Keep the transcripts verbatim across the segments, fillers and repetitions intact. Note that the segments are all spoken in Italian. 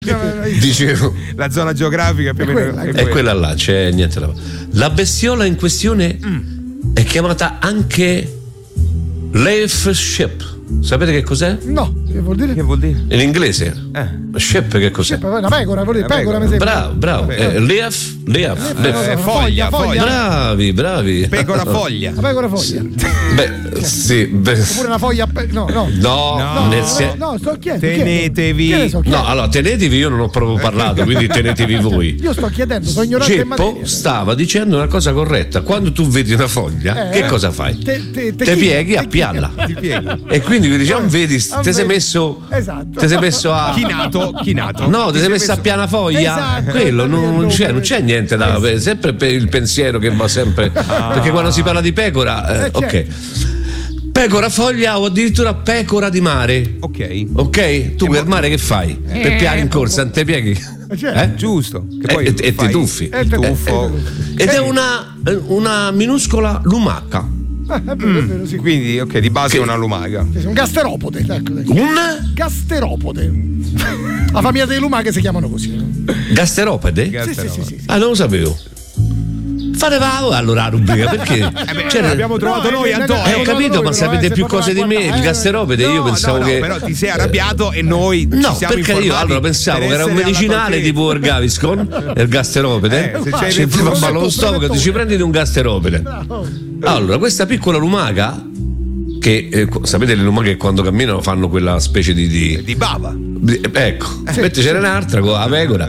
Dicevo, la zona geografica più o meno è, è quella là, c'è niente da. La bestiola in questione mm. è chiamata anche Leaf Ship. Sapete che cos'è? No, che vuol dire? Che vuol dire? In inglese. Eh. Ship che cos'è? Ship, una pecora, vuol dire pecora, mi sembra. Bravo, bravo. Eh, leaf, leaf, eh, leaf. Eh, foglia, foglia, foglia. Bravi, bravi. Pecora foglia. La pecora foglia. Beh, sì. Beh. Oppure una foglia. Pe- no, no. No, no, nel no, sen- no, no, sto chiedendo. Tenetevi. Chiedo, no, allora, tenetevi, io non ho proprio parlato, quindi tenetevi voi. Io sto chiedendo, sono ignorante in materia. Ceppo stava dicendo una cosa corretta. Quando tu vedi una foglia, eh, che cosa fai? Te, te, te, te pieghi te a pialla. Ti pieghi. E quindi vi diciamo, vedi, ti sei messo. Esatto. Ti sei messo a. Chinato, chinato. No, ti sei messo a piana foglia. Esatto, quello non, non, c'è, non c'è niente da. Esatto. Sempre per il pensiero che va sempre. Ah. Perché quando si parla di pecora, eh, eh, ok. Pecora foglia o addirittura pecora di mare. Ok. Ok? Tu per mare che fai? Eh, per piare in corsa, non te pieghi? Eh? Giusto. Che poi e, e ti tuffi. Il tuffo. Ed è una, una minuscola lumaca. Ah, è vero, è vero, sì. Quindi, ok, di base è una lumaca. Sì, un gasteropode. Ecco, ecco. Un gasteropode. La famiglia delle lumache si chiamano così. Gasteropode? Gasteropode. Sì, sì, sì, sì. Ah, non lo sapevo. Fate va allora la rubrica perché eh beh, cioè, l'abbiamo trovato no, noi Antonio eh, ho capito noi, ma sapete più cose di me il gasteropede no, io pensavo no, no, che però ti sei arrabbiato e noi no ci siamo perché io allora pensavo che era un medicinale tipo il Gaviscon il gasteropede eh, se ci fa male lo stomaco dici prenditi un gasteropede allora questa piccola lumaca che eh, sapete le lumache che quando camminano fanno quella specie di di, di bava ecco aspetta c'era un'altra con la pecora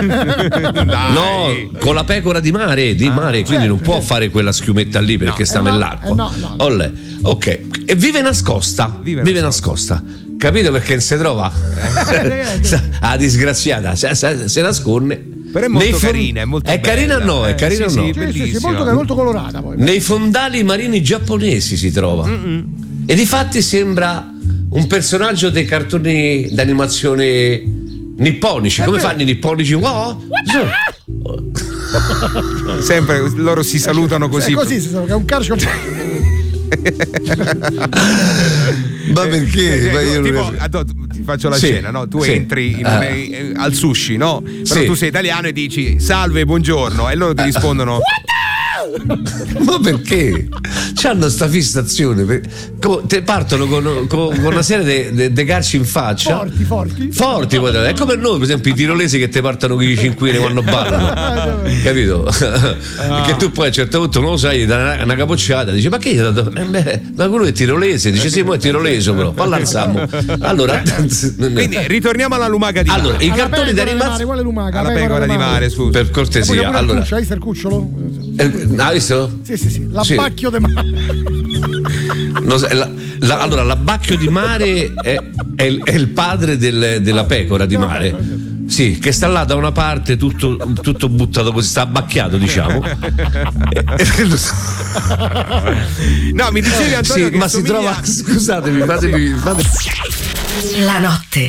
no con la pecora di mare di ah, mare quindi certo, non può certo. fare quella schiumetta lì perché no, sta eh nell'acqua no, eh no, no. Olle. Ok e vive nascosta vive, vive nascosta. nascosta capito perché non si trova la disgraziata se, se, se nasconde però è molto fon- carina è molto è bella. carina o no? È carina sì, o no? Sì, sì, sì, molto, molto colorata poi. Nei fondali marini giapponesi si trova Mm-mm. e difatti sembra un personaggio dei cartoni d'animazione nipponici. Come fanno i nipponici? Wow. Sempre loro si salutano così. È così si saluta, è un calcio. Ma perché? Eh, Ma io tipo, non... addo, ti faccio la sì, scena, no? Tu sì. entri in, ah. eh, al sushi, no? Però sì. tu sei italiano e dici salve, buongiorno, e loro ti rispondono ma perché? C'hanno sta fissazione te partono con, con, con una serie di de, de calci in faccia forti forti forti è come noi per esempio i tirolesi che te partono con i cinquini quando ballano capito? Ah. Che tu poi a un certo punto non lo sai da una, una capocciata dici ma che gli hai dato? Eh beh, ma quello è tirolese dice sì ma è tirolese però palla alziamo allora quindi ritorniamo alla lumaca di allora mare. i cartoni d'animazione quale lumaca? alla pecora di mare scusa per cortesia allora hai visto il cucciolo? Eh, hai visto? Sì, sì, sì, l'abbacchio sì. di mare. No, la, la, allora, l'abbacchio di mare è, è, il, è il padre del, della pecora di mare. Sì, che sta là da una parte tutto, tutto buttato così, sta abbacchiato, diciamo. No, mi dicevi Antonio sì, che ma somiglia... si trova. Scusatemi, fatemi, fatemi. La notte